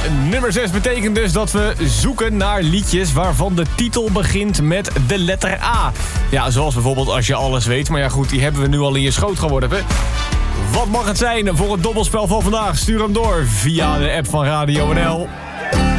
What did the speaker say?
nummer 6 betekent dus dat we zoeken naar liedjes waarvan de titel begint met de letter A. Ja, zoals bijvoorbeeld Als je alles weet. Maar ja goed, die hebben we nu al in je schoot geworpen. Wat mag het zijn voor het dobbelspel van vandaag? Stuur hem door via de app van Radio NL.